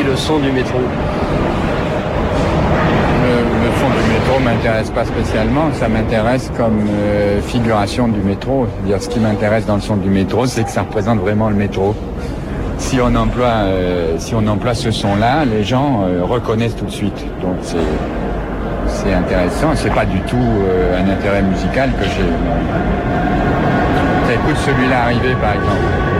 appréciez le son du métro? Le son du métro m'intéresse pas spécialement, ça m'intéresse comme figuration du métro. C'est-à-dire, ce qui m'intéresse dans le son du métro, c'est que ça représente vraiment le métro. Si on emploie ce son-là, les gens reconnaissent tout de suite. Donc c'est intéressant. C'est pas du tout un intérêt musical que j'ai. J'écoute celui-là arriver, par exemple.